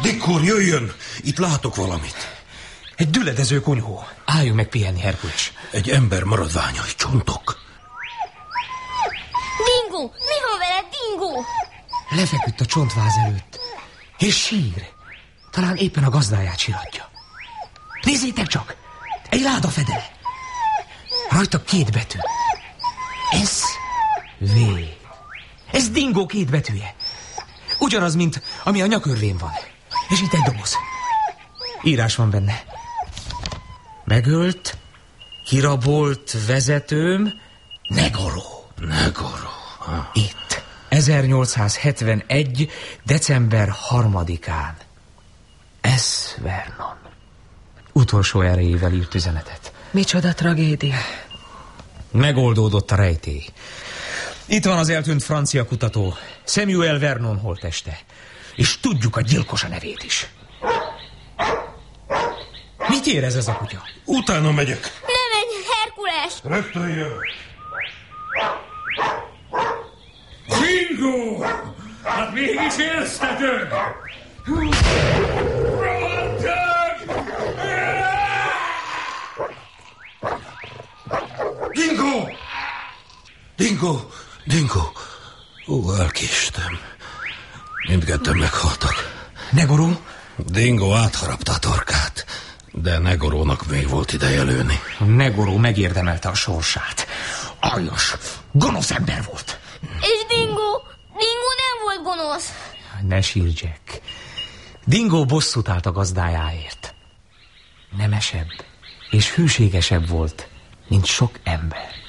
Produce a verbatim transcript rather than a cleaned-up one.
Dick úr, jöjjön! Itt látok valamit. Egy düledező konyhó. Álljunk meg pihenni, Herkules. Egy ember maradványai, csontok. Dingo! Mi van veled, Dingo? Lefeküdt a csontváz előtt. És sír. Talán éppen a gazdáját siratja. Nézzétek csak! Egy láda fedele. Rajta két betű. S V. Ez Dingo két betűje. Ugyanaz, mint ami a nyakörvén van. És itt egy doboz. Írás van benne. Megölt, kirabolt vezetőm, Negoro. Negoro. Ha. Itt. ezernyolcszázhetvenegy. december harmadikán. S. Vernon. Utolsó erejével írt üzenetet. Micsoda tragédia. Megoldódott a rejtély. Itt van az eltűnt francia kutató, Samuel Vernon holtteste. És tudjuk a gyilkosa nevét is. Mit érez ez a kutya? Utána megyek. Ne menj, Herkules! Rögtön jövök. Dingo! Hát mégis élszhető! Dingo! Dingo! Dingo! Ó, elkéstem. Mindketten meghaltak. Negoro? Dingo átharapta a torkát, de Negorónak még volt ideje lőni. Negoro megérdemelte a sorsát. Aljas, gonosz ember volt. És Dingo? Dingo nem volt gonosz. Ne sírj, Jack. Dingo bosszút állt a gazdájáért. Nemesebb és hűségesebb volt, mint sok ember.